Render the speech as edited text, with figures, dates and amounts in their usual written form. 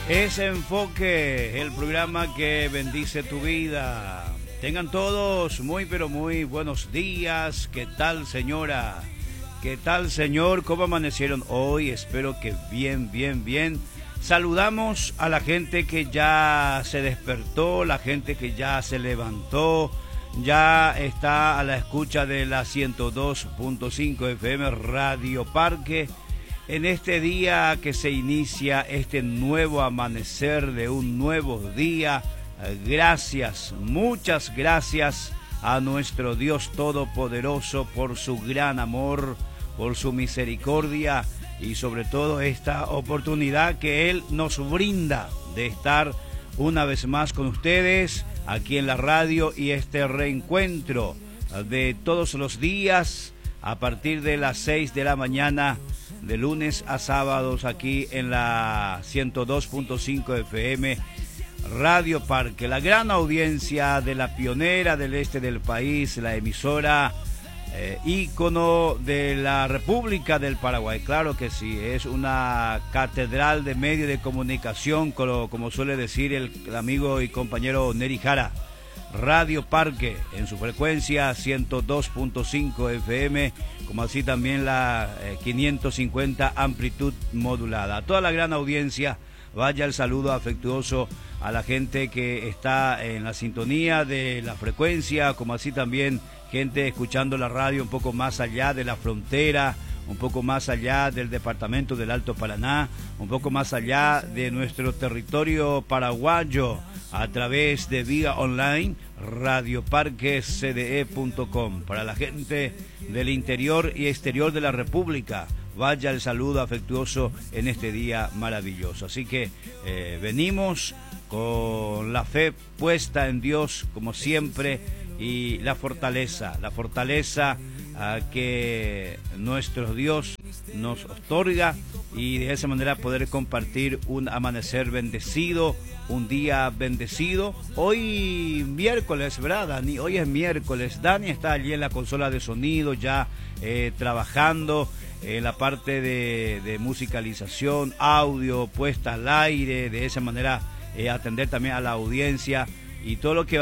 Es Enfoque, el programa que bendice tu vida. Tengan todos muy pero muy buenos días. ¿Qué tal, señora? ¿Qué tal, señor? ¿Cómo amanecieron hoy? Espero que bien, bien, bien. Saludamos a la gente que ya se despertó, la gente que ya se levantó, ya está a la escucha de la 102.5 FM Radio Parque. En este día que se inicia este nuevo amanecer de un nuevo día, gracias, muchas gracias a nuestro Dios Todopoderoso por su gran amor, por su misericordia y sobre todo esta oportunidad que Él nos brinda de estar una vez más con ustedes aquí en la radio y este reencuentro de todos los días a partir de las 6 de la mañana de lunes a sábados aquí en la 102.5 FM Radio Parque, la gran audiencia de la pionera del este del país, la emisora ícono de la República del Paraguay. Claro que sí, es una catedral de medios de comunicación, como suele decir el amigo y compañero Neri Jara. Radio Parque en su frecuencia 102.5 FM, como así también la 550 amplitud modulada. A toda la gran audiencia vaya el saludo afectuoso a la gente que está en la sintonía de la frecuencia, como así también gente escuchando la radio un poco más allá de la frontera, un poco más allá del departamento del Alto Paraná, un poco más allá de nuestro territorio paraguayo, a través de vía online radioparquecde.com. Para la gente del interior y exterior de la República, vaya el saludo afectuoso en este día maravilloso. Así que venimos con la fe puesta en Dios como siempre y la fortaleza que nuestro Dios nos otorga y de esa manera poder compartir un amanecer bendecido, un día bendecido. Hoy miércoles, ¿verdad, Dani? Hoy es miércoles. Dani está allí en la consola de sonido ya trabajando en la parte de musicalización, audio, puesta al aire, de esa manera atender también a la audiencia y todo lo que